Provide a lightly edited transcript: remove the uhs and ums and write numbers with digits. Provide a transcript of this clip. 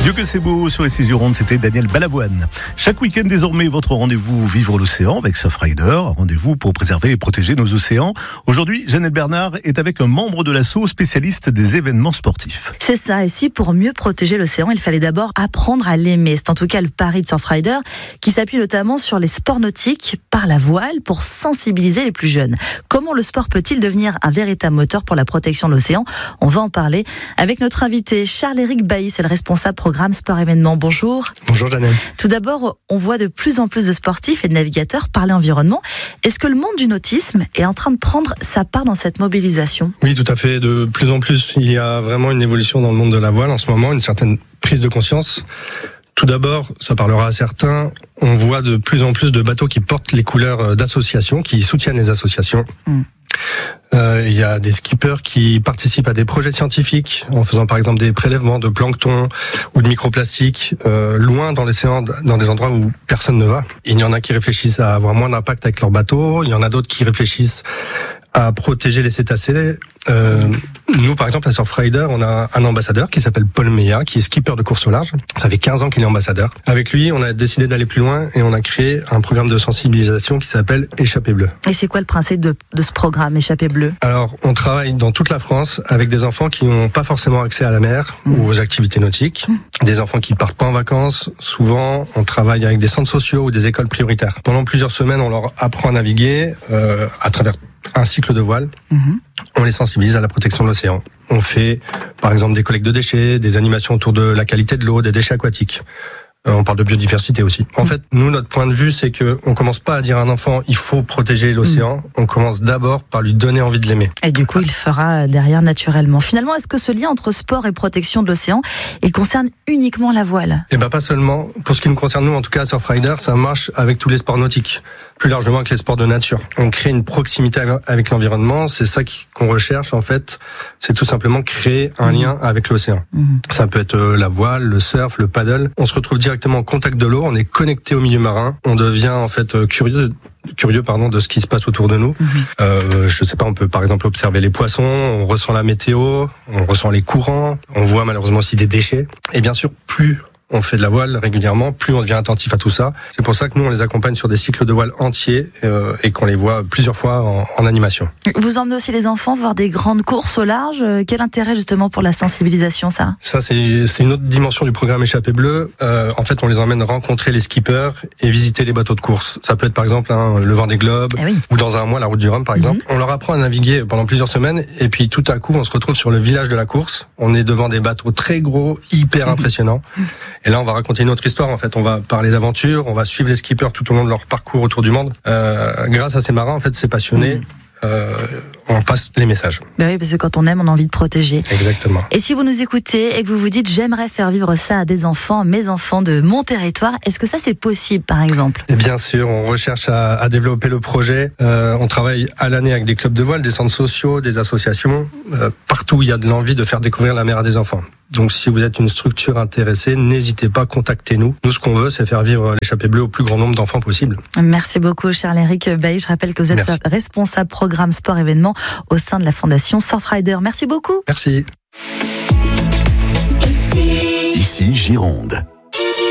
Dieu que c'est beau sur les Gironde, c'était Daniel Balavoine. Chaque week-end désormais, votre rendez-vous Vivre l'océan avec Surfrider, rendez-vous pour préserver et protéger nos océans. Aujourd'hui, Jeannette Bernard est avec un membre de l'asso spécialiste des événements sportifs. C'est ça, et si pour mieux protéger l'océan, il fallait d'abord apprendre à l'aimer. C'est en tout cas le pari de Surfrider, qui s'appuie notamment sur les sports nautiques par la voile pour sensibiliser les plus jeunes. Comment le sport peut-il devenir un véritable moteur pour la protection de l'océan ? On va en parler avec notre invité Charles-Éric Bailly, c'est le responsable programme sport événement. Bonjour. Bonjour Jeannette. Tout d'abord, on voit de plus en plus de sportifs et de navigateurs parler environnement. Est-ce que le monde du nautisme est en train de prendre sa part dans cette mobilisation ? Oui, tout à fait. De plus en plus, il y a vraiment une évolution dans le monde de la voile en ce moment, une certaine prise de conscience. Tout d'abord, ça parlera à certains, on voit de plus en plus de bateaux qui portent les couleurs d'associations, qui soutiennent les associations. Il y a des skippers qui participent à des projets scientifiques en faisant par exemple des prélèvements de plancton ou de microplastiques loin dans l'océan, dans des endroits où personne ne va. Il y en a qui réfléchissent à avoir moins d'impact avec leur bateau, il y en a d'autres qui réfléchissent à protéger les cétacés. Nous, par exemple, à Surfrider, on a un ambassadeur qui s'appelle Paul Meillat, qui est skipper de course au large. Ça fait 15 ans qu'il est ambassadeur. Avec lui, on a décidé d'aller plus loin et on a créé un programme de sensibilisation qui s'appelle Échappée bleue. Et c'est quoi le principe de ce programme Échappée bleue ? Alors, on travaille dans toute la France avec des enfants qui n'ont pas forcément accès à la mer ou aux activités nautiques. Des enfants qui partent pas en vacances. Souvent, on travaille avec des centres sociaux ou des écoles prioritaires. Pendant plusieurs semaines, on leur apprend à naviguer à travers un cycle de voile. On les sensibilise à la protection de l'océan. On fait, par exemple, des collectes de déchets, des animations autour de la qualité de l'eau, des déchets aquatiques. On parle de biodiversité aussi. En fait, nous, notre point de vue, c'est que on commence pas à dire à un enfant, il faut protéger l'océan. On commence d'abord par lui donner envie de l'aimer. Et du coup, il fera derrière naturellement. Finalement, est-ce que ce lien entre sport et protection de l'océan, il concerne uniquement la voile ? Eh ben, pas seulement. Pour ce qui nous concerne, nous, en tout cas, à Surfrider, ça marche avec tous les sports nautiques. Plus largement avec les sports de nature. On crée une proximité avec l'environnement. C'est ça qu'on recherche, en fait. C'est tout simplement créer un lien avec l'océan. Ça peut être la voile, le surf, le paddle. On se retrouve directement en contact de l'eau. On est connecté au milieu marin. On devient, en fait, curieux de ce qui se passe autour de nous. Je sais pas, on peut par exemple observer les poissons, on ressent la météo, on ressent les courants, on voit malheureusement aussi des déchets. Et bien sûr, plus on fait de la voile régulièrement, plus on devient attentif à tout ça. C'est pour ça que nous, on les accompagne sur des cycles de voile entiers et qu'on les voit plusieurs fois en animation. Vous emmenez aussi les enfants voir des grandes courses au large. Quel intérêt justement pour la sensibilisation, ça ? Ça, c'est une autre dimension du programme Échappée bleue. En fait, on les emmène rencontrer les skippers et visiter les bateaux de course. Ça peut être par exemple le Vendée Globe ou dans un mois la Route du Rhum par exemple. On leur apprend à naviguer pendant plusieurs semaines et puis tout à coup, on se retrouve sur le village de la course. On est devant des bateaux très gros, hyper impressionnants. Et là, on va raconter une autre histoire. En fait, on va parler d'aventure, on va suivre les skippers tout au long de leur parcours autour du monde. Grâce à ces marins, en fait, ces passionnés, on passe les messages. Ben oui, parce que quand on aime, on a envie de protéger. Exactement. Et si vous nous écoutez et que vous vous dites, j'aimerais faire vivre ça à des enfants, mes enfants de mon territoire, est-ce que ça c'est possible, par exemple ? Et bien sûr, on recherche à développer le projet. On travaille à l'année avec des clubs de voile, des centres sociaux, des associations. Partout, il y a de l'envie de faire découvrir la mer à des enfants. Donc, si vous êtes une structure intéressée, n'hésitez pas, contactez-nous. Nous, ce qu'on veut, c'est faire vivre l'Échappée bleue au plus grand nombre d'enfants possible. Merci beaucoup, Charles-Éric Bailly. Je rappelle que vous êtes responsable programme sport événement au sein de la Fondation Surfrider. Merci beaucoup. Merci. Ici Gironde.